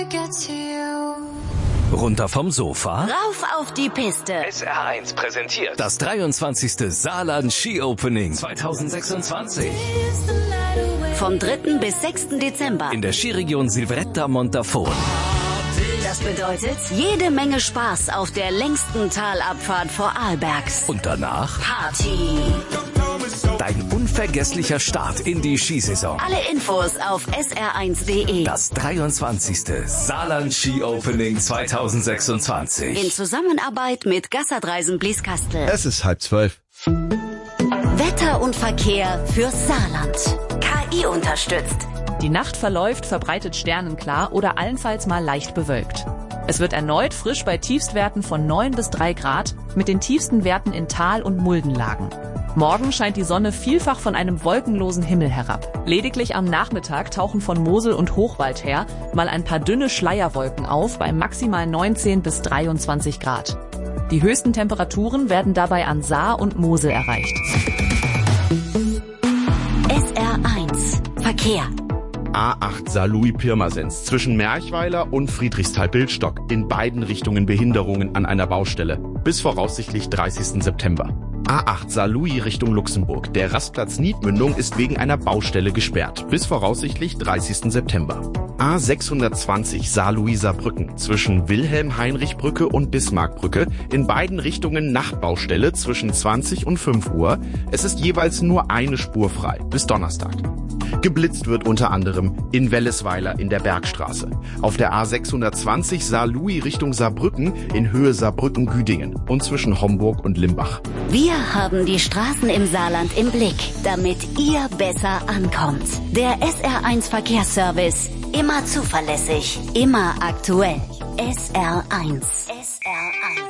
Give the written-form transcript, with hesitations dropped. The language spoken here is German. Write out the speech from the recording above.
Runter vom Sofa? Rauf auf die Piste. SR1 präsentiert das 23. Saarland Ski Opening 2026. Vom 3. bis 6. Dezember. In der Skiregion Silvretta Montafon. Das bedeutet jede Menge Spaß auf der längsten Talabfahrt vor Arlbergs. Und danach Party. Dein unvergesslicher Start in die Skisaison. Alle Infos auf sr1.de. Das 23. Saarland Ski Opening 2026. In Zusammenarbeit mit Gassadreisen Blieskastel. Es ist 11:30. Wetter und Verkehr fürs Saarland. KI unterstützt. Die Nacht verläuft verbreitet sternenklar oder allenfalls mal leicht bewölkt. Es wird erneut frisch bei Tiefstwerten von 9 bis 3 Grad mit den tiefsten Werten in Tal- und Muldenlagen. Morgen scheint die Sonne vielfach von einem wolkenlosen Himmel herab. Lediglich am Nachmittag tauchen von Mosel und Hochwald her mal ein paar dünne Schleierwolken auf bei maximal 19 bis 23 Grad. Die höchsten Temperaturen werden dabei an Saar und Mosel erreicht. SR1 Verkehr. A8 Saarlouis-Pirmasens zwischen Merchweiler und Friedrichsthal-Bildstock. In beiden Richtungen Behinderungen an einer Baustelle. Bis voraussichtlich 30. September. A8 Saarlouis Richtung Luxemburg. Der Rastplatz Niedmündung ist wegen einer Baustelle gesperrt. Bis voraussichtlich 30. September. A620 Saarlouis-Saarbrücken zwischen Wilhelm-Heinrich-Brücke und Bismarckbrücke. In beiden Richtungen Nachtbaustelle zwischen 20 und 5 Uhr. Es ist jeweils nur eine Spur frei. Bis Donnerstag. Geblitzt wird unter anderem in Wellesweiler in der Bergstraße. Auf der A620 Saarlouis Richtung Saarbrücken in Höhe Saarbrücken-Güdingen und zwischen Homburg und Limbach. Wir haben die Straßen im Saarland im Blick, damit ihr besser ankommt. Der SR1 Verkehrsservice. Immer zuverlässig, immer aktuell. SR1.